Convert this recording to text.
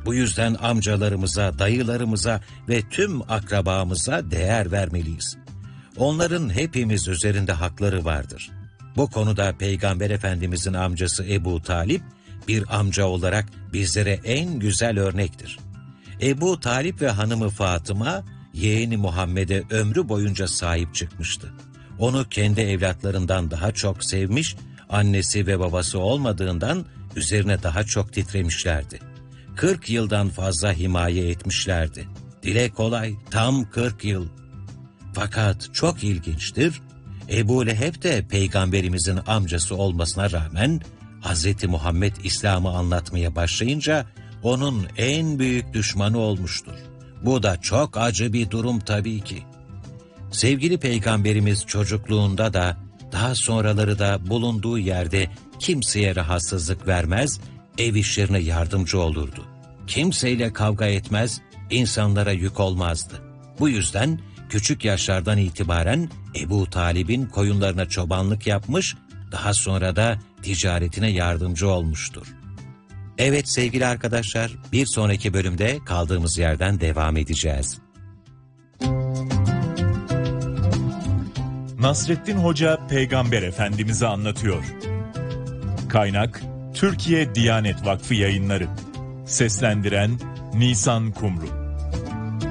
Bu yüzden amcalarımıza, dayılarımıza ve tüm akrabamıza değer vermeliyiz. Onların hepimiz üzerinde hakları vardır. Bu konuda Peygamber Efendimizin amcası Ebu Talip, bir amca olarak bizlere en güzel örnektir. Ebu Talip ve hanımı Fatıma, yeğeni Muhammed'e ömrü boyunca sahip çıkmıştı. Onu kendi evlatlarından daha çok sevmiş, annesi ve babası olmadığından üzerine daha çok titremişlerdi. 40 yıldan fazla himaye etmişlerdi. Dile kolay, tam 40 yıl. Fakat çok ilginçtir, Ebu Leheb de Peygamberimizin amcası olmasına rağmen, Hz. Muhammed İslam'ı anlatmaya başlayınca, onun en büyük düşmanı olmuştur. Bu da çok acı bir durum tabii ki. Sevgili Peygamberimiz çocukluğunda da, daha sonraları da bulunduğu yerde kimseye rahatsızlık vermez, ev işlerine yardımcı olurdu. Kimseyle kavga etmez, insanlara yük olmazdı. Bu yüzden küçük yaşlardan itibaren Ebu Talib'in koyunlarına çobanlık yapmış, daha sonra da ticaretine yardımcı olmuştur. Evet sevgili arkadaşlar, bir sonraki bölümde kaldığımız yerden devam edeceğiz. Nasrettin Hoca Peygamber Efendimiz'i anlatıyor. Kaynak Türkiye Diyanet Vakfı Yayınları. Seslendiren Nisan Kumru.